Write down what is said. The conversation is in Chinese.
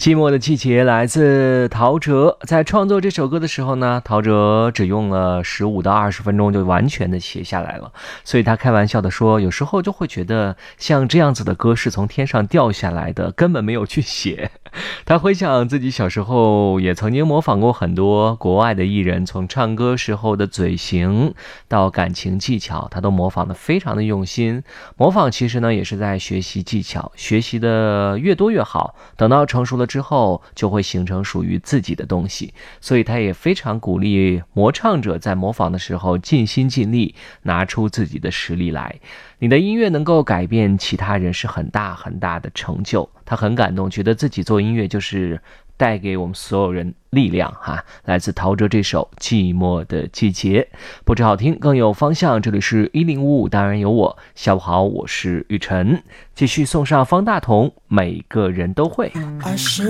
寂寞的季节来自陶喆，在创作这首歌的时候呢，陶喆只用了15到20分钟就完全的写下来了，所以他开玩笑的说，有时候就会觉得像这样子的歌是从天上掉下来的，根本没有去写。他回想自己小时候也曾经模仿过很多国外的艺人，从唱歌时候的嘴型到感情技巧，他都模仿得非常的用心。模仿其实呢也是在学习技巧，学习的越多越好，等到成熟了之后就会形成属于自己的东西。所以他也非常鼓励模唱者在模仿的时候尽心尽力，拿出自己的实力来。你的音乐能够改变其他人是很大很大的成就，他很感动，觉得自己做音乐就是带给我们所有人力量哈。来自陶喆这首《寂寞的季节》，不止好听更有方向。这里是1055，当然有我。下午好，我是雨晨，继续送上方大同，每个人都会。